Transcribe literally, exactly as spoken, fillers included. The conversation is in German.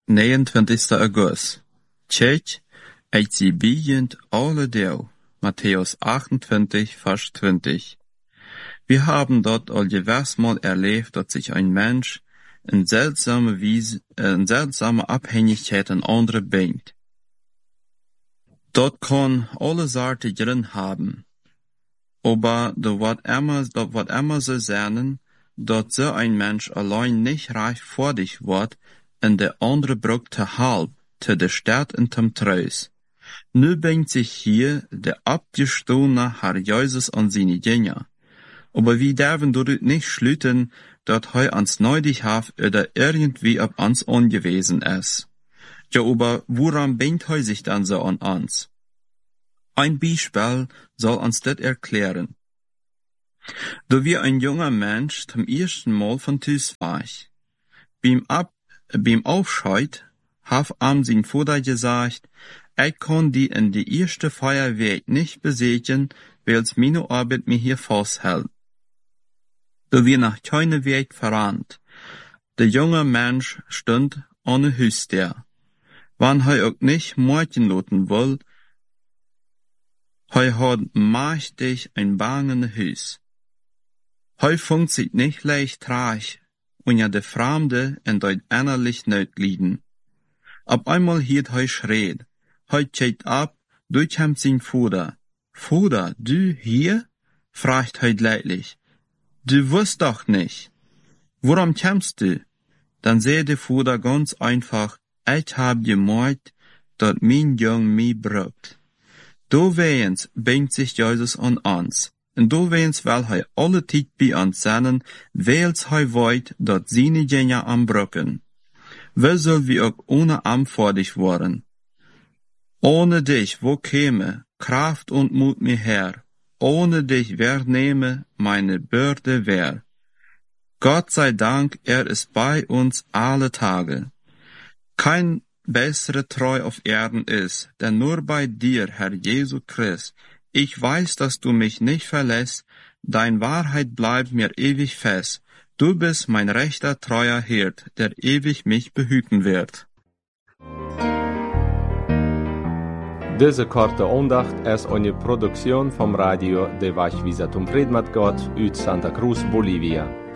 negenentwintigste august. Tjech, uit sie biegend alle deel. Matthäus achtentwintig, Vers zwanzig. Wir haben dort al gewiss mal erlebt, dass sich ein Mensch in seltsame Wiese, in seltsame Abhängigkeit an andere bindt. Dort kann alle Sorte drin haben. Aber da wat immer, da wat immer sie sehnen, dass so ein Mensch allein nicht reich vor dich wird, in der andere Brück te halb, te de Stadt in tem Treus. Nu bindt sich hier der abgestohlene Herr Jesus an seine Jünger. Aber wir dürfen dadurch nicht schlüten, dass heu ans neidig haf oder irgendwie ab ans angewiesen ist. Ja, aber woran bindt heu sich dann so an uns? Ein Beispiel soll uns das erklären. Da wir ein junger Mensch zum ersten Mal von Tüs war. Beim Ab, beim Aufscheid haf am sein Vater gesagt, ich kann die in die erste Feuerwehr nicht besiegen, weil's meine Arbeit mir hier festhält. Da wir nach keine Weg verrannt. Der junge Mensch stund ohne Hüster. Wann er auch nicht Mädchen loten will, er hat mächtig ein bangen Hüs. Er funkt sich nicht leicht trag, und ja der Fremde in deut innerlich Nötlieden. Ab einmal hielt er schreit. Er cheht ab, durch hem sein Vater. Vater, du hier? Fragt er leidlich. Du wirst doch nicht. Worum kämpfst du? Dann seh der Vater ganz einfach, ich hab gemeint, dat mein Jung mi braucht. Do wehens bindt sich Jesus an uns. Und do wehens will er alle Zeit bei uns sein, weils er weiß, dat seine Jünger am brücken. Wie soll wir auch ohne Arm vor dich worden? Ohne dich, wo käme Kraft und Mut mir her? Ohne dich, wer nehme meine Bürde wer? Gott sei Dank, er ist bei uns alle Tage. Kein bessere Treu auf Erden ist, denn nur bei dir, Herr Jesu Christ. Ich weiß, dass du mich nicht verlässt, dein Wahrheit bleibt mir ewig fest. Du bist mein rechter, treuer Hirt, der ewig mich behüten wird. Diese korte Andacht ist eine Produktion vom Radio de Vachvisatum Predmat Gott uit Santa Cruz, Bolivia.